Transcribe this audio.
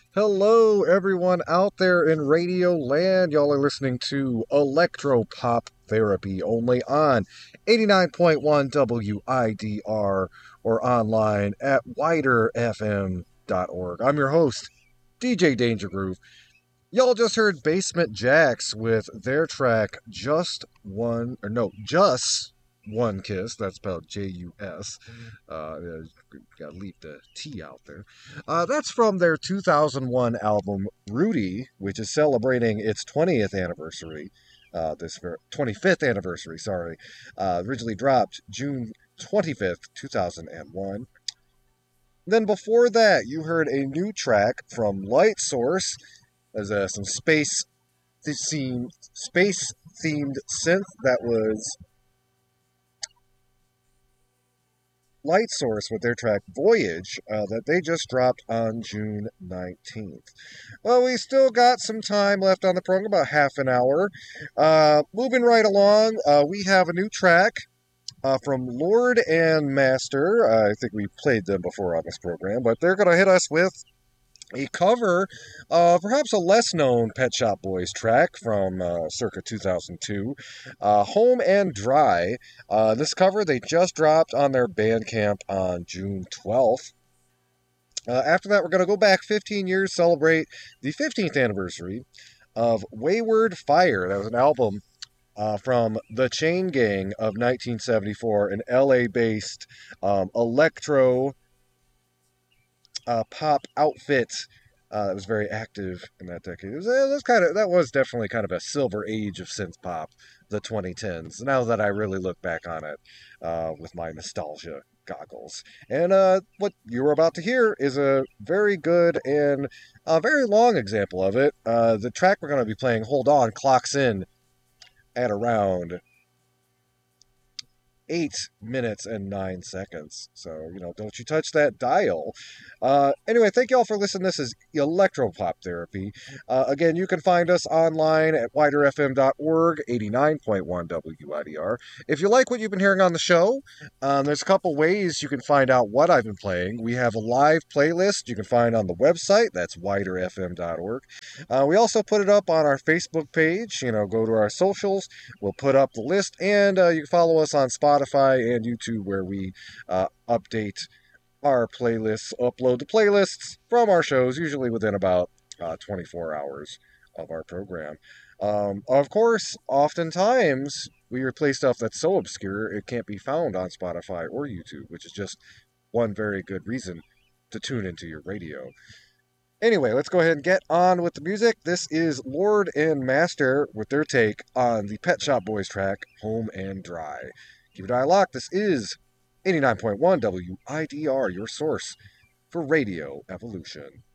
Hello, everyone out there in Radio Land. Y'all are listening to Electro Pop Therapy only on 89.1 WIDR or online at widerfm.org. I'm your host, DJ Danger Groove. Y'all just heard Basement Jaxx with their track Just One Kiss. That's spelled Jus. Gotta leave the T out there. That's from their 2001 album Rudy, which is celebrating its 20th anniversary. 25th anniversary, sorry. Originally dropped June 25th, 2001. Then before that, you heard a new track from Light Source. There's some space themed synth that was Light Source with their track Voyage that they just dropped on June 19th. Well, we still got some time left on the program, about half an hour. Moving right along, we have a new track from Lord and Master. I think we played them before on this program, but they're going to hit us with a cover of perhaps a less known Pet Shop Boys track from circa 2002, Home and Dry. This cover they just dropped on their Bandcamp on June 12th. After that, we're going to go back 15 years, celebrate the 15th anniversary of Wayward Fire. That was an album from the Chain Gang of 1974, an LA-based electro pop outfit that was very active in that decade. That was definitely kind of a silver age of synth pop, the 2010s. Now that I really look back on it with my nostalgia goggles, and what you're about to hear is a very good and a very long example of it. The track we're going to be playing, "Hold On," clocks in at around 8 minutes and 9 seconds. So, don't you touch that dial. Anyway, thank you all for listening. This is Electropop Therapy. Again, you can find us online at widerfm.org, 89.1 WIDR. If you like what you've been hearing on the show, there's a couple ways you can find out what I've been playing. We have a live playlist you can find on the website. That's widerfm.org. We also put it up on our Facebook page. Go to our socials. We'll put up the list, and you can follow us on Spotify and YouTube, where we update our playlists, upload the playlists from our shows, usually within about 24 hours of our program. Of course, oftentimes we replay stuff that's so obscure it can't be found on Spotify or YouTube, which is just one very good reason to tune into your radio. Anyway, let's go ahead and get on with the music. This is Lord and Master with their take on the Pet Shop Boys track, Home and Dry. Keep your dial locked. This is 89.1 WIDR, your source for Radio Evolution.